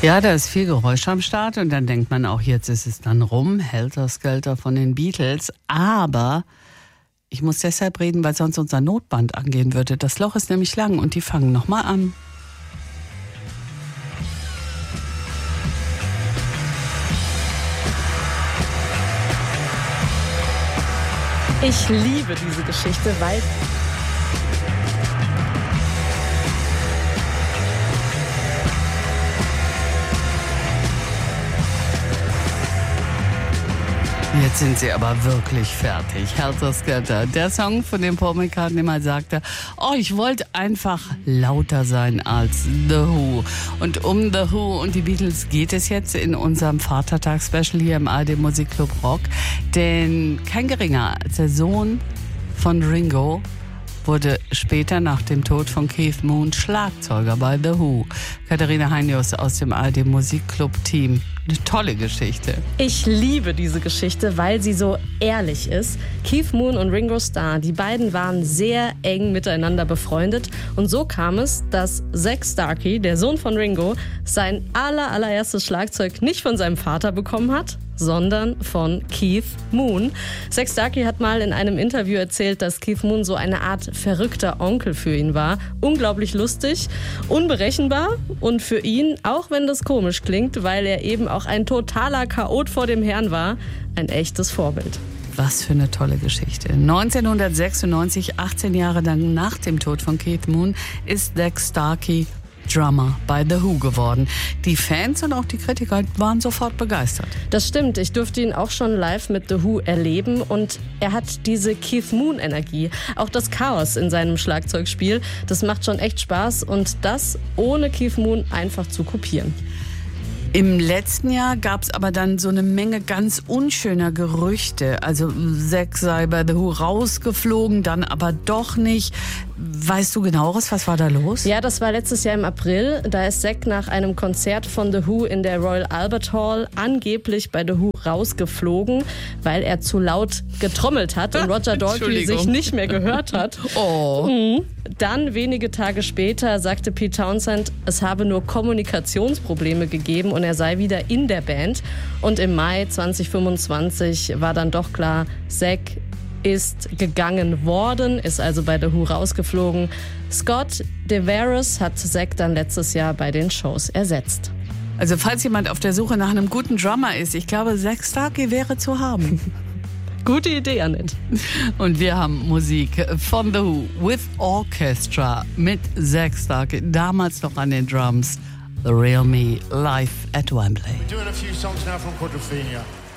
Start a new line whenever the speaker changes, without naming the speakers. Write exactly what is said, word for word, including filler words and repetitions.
Ja, da ist viel Geräusch am Start und dann denkt man auch, jetzt ist es dann rum, Helter Skelter von den Beatles. Aber ich muss deshalb reden, weil sonst unser Notband angehen würde. Das Loch ist nämlich lang und die fangen nochmal an.
Ich liebe diese Geschichte, weil...
Jetzt sind sie aber wirklich fertig. Helter Skelter, der Song, von dem Paul McCartney mal sagte, oh, ich wollte einfach lauter sein als The Who. Und um The Who und die Beatles geht es jetzt in unserem Vatertag-Special hier im A R D Musikclub Rock. Denn kein geringer als der Sohn von Ringo wurde später nach dem Tod von Keith Moon Schlagzeuger bei The Who. Katharina Heinius aus dem A R D Musikclub-Team. Eine tolle Geschichte.
Ich liebe diese Geschichte, weil sie so ehrlich ist. Keith Moon und Ringo Starr, die beiden waren sehr eng miteinander befreundet. Und so kam es, dass Zak Starkey, der Sohn von Ringo, sein aller, allererstes Schlagzeug nicht von seinem Vater bekommen hat, sondern von Keith Moon. Zak Starkey hat mal in einem Interview erzählt, dass Keith Moon so eine Art verrückter Onkel für ihn war. Unglaublich lustig, unberechenbar und für ihn, auch wenn das komisch klingt, weil er eben auch ein totaler Chaot vor dem Herrn war, ein echtes Vorbild.
Was für eine tolle Geschichte. neunzehnhundertsechsundneunzig, achtzehn Jahre lang nach dem Tod von Keith Moon, ist Zak Starkey Drummer bei The Who geworden. Die Fans und auch die Kritiker waren sofort begeistert.
Das stimmt. Ich durfte ihn auch schon live mit The Who erleben und er hat diese Keith Moon-Energie. Auch das Chaos in seinem Schlagzeugspiel, das macht schon echt Spaß und das ohne Keith Moon einfach zu kopieren.
Im letzten Jahr gab es aber dann so eine Menge ganz unschöner Gerüchte. Also Zak sei bei The Who rausgeflogen, dann aber doch nicht. Weißt du genaueres, was war da los?
Ja, das war letztes Jahr im April. Da ist Zak nach einem Konzert von The Who in der Royal Albert Hall angeblich bei The Who rausgeflogen, weil er zu laut getrommelt hat und Roger Daltrey sich nicht mehr gehört hat.
Oh.
Mhm. Dann, wenige Tage später, sagte Pete Townshend, es habe nur Kommunikationsprobleme gegeben und er sei wieder in der Band. Und im Mai zwanzig fünfundzwanzig war dann doch klar, Zak ist gegangen worden, ist also bei The Who rausgeflogen. Scott DeVaris hat Zak dann letztes Jahr bei den Shows ersetzt.
Also falls jemand auf der Suche nach einem guten Drummer ist, ich glaube, Zak Starkey wäre zu haben.
Gute Idee, Annette.
Und wir haben Musik von The Who with Orchestra mit Zak Starkey, damals noch an den Drums. The Real Me live at Wembley.
We're doing a few songs now from Quadrophenia.